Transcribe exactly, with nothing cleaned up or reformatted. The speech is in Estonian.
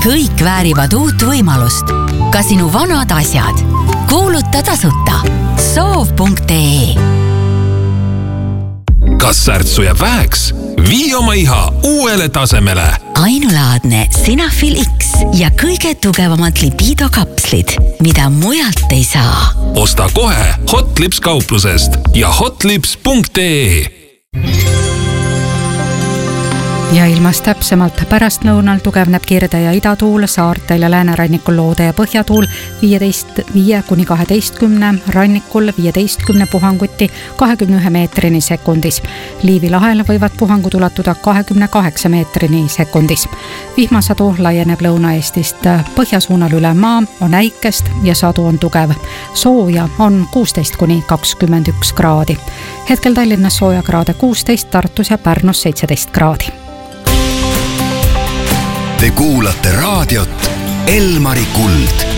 kõik väärivad uut võimalust. Ka sinu vanad asjad. Kuuluta tasuta. soov punkt ee. Kas särtsu jääb väheks? Vii oma iha uuele tasemele. Ainulaadne Sinafil X ja kõige tugevamad libido kapslid, mida mujalt ei saa. Osta kohe Hotlips kauplusest ja hotlips punkt ee. Ja ilmas täpsemalt pärast nõunal tugevneb kirde ja idatuul, saartel ja läänerannikul loode ja põhjatuul viieteist viie kuni kaheteistkümne, rannikul viieteistkümne puhanguti kahekümne ühe meetrini sekundis. Liivi lahel võivad puhangud ulatuda kahekümne kaheksa meetrini sekundis. Vihmasadu laieneb Lõuna-Eestist põhjasuunal üle maa, on äikest ja sadu on tugev. Sooja on kuusteist kuni kakskümmend üks kraadi. Hetkel Tallinnas sooja kraade kuusteist, Tartus ja Pärnus seitseteist kraadi. Te kuulate raadiot Elmari Kuld.